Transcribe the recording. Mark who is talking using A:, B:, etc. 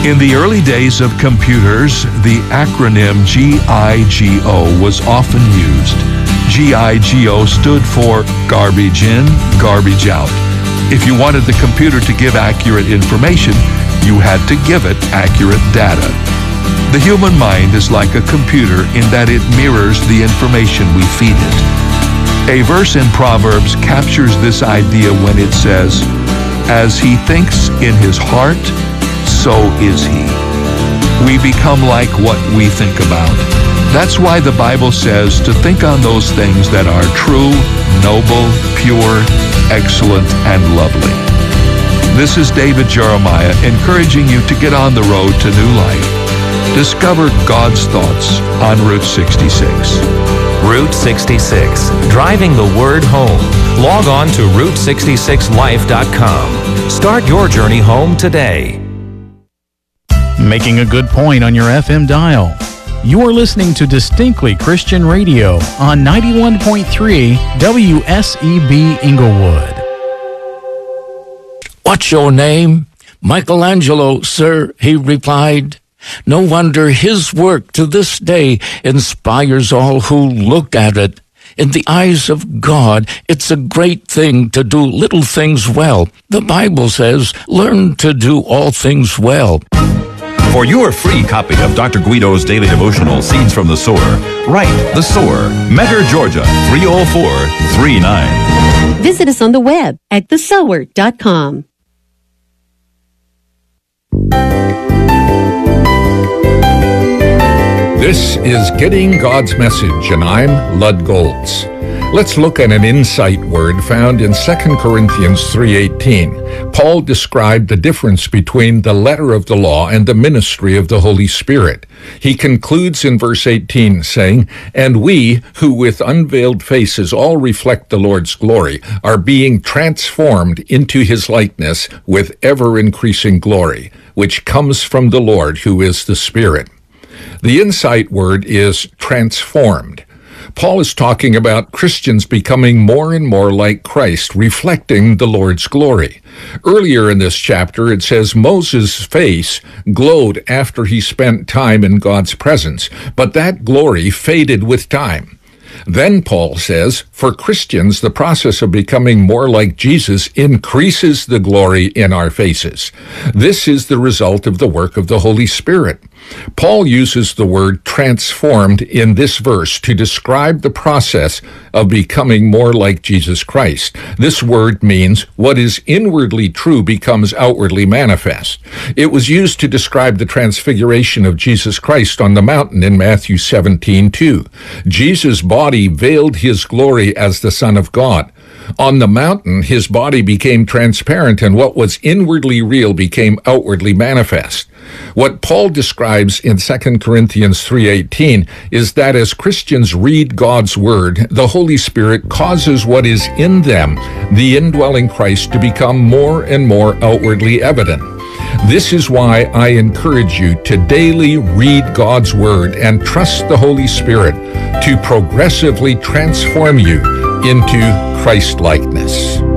A: In the early days of computers, the acronym GIGO was often used. GIGO stood for garbage in, garbage out. If you wanted the computer to give accurate information, you had to give it accurate data. The human mind is like a computer in that it mirrors the information we feed it. A verse in Proverbs captures this idea when it says, "As he thinks in his heart, so is he." We become like what we think about. That's why the Bible says to think on those things that are true, noble, pure, excellent, and lovely. This is David Jeremiah encouraging you to get on the road to new life. Discover God's thoughts on Route 66.
B: Route 66, driving the word home. Log on to Route66Life.com. Start your journey home today.
C: Making a good point on your FM dial. You are listening to Distinctly Christian Radio on 91.3 WSEB Inglewood.
D: "What's your name?" "Michelangelo, sir," he replied. No wonder his work to this day inspires all who look at it. In the eyes of God, it's a great thing to do little things well. The Bible says, learn to do all things well.
E: For your free copy of Dr. Guido's daily devotional, Seeds from the Sower, write The Sower, Mentor, Georgia, 30439.
F: Visit us on the web at thesower.com.
G: This is Getting God's Message, and I'm Lud Goltz. Let's look at an insight word found in 2 Corinthians 3:18. Paul described the difference between the letter of the law and the ministry of the Holy Spirit. He concludes in verse 18 saying, "And we, who with unveiled faces all reflect the Lord's glory, are being transformed into his likeness with ever-increasing glory, which comes from the Lord, who is the Spirit." The insight word is transformed. Paul is talking about Christians becoming more and more like Christ, reflecting the Lord's glory. Earlier in this chapter, it says Moses' face glowed after he spent time in God's presence, but that glory faded with time. Then Paul says, for Christians, the process of becoming more like Jesus increases the glory in our faces. This is the result of the work of the Holy Spirit. Paul uses the word transformed in this verse to describe the process of becoming more like Jesus Christ. This word means what is inwardly true becomes outwardly manifest. It was used to describe the transfiguration of Jesus Christ on the mountain in Matthew 17:2. Jesus' body veiled his glory as the Son of God. On the mountain, his body became transparent, and what was inwardly real became outwardly manifest. What Paul describes in 2 Corinthians 3:18 is that as Christians read God's Word, the Holy Spirit causes what is in them, the indwelling Christ, to become more and more outwardly evident. This is why I encourage you to daily read God's Word and trust the Holy Spirit to progressively transform you into Christ-likeness.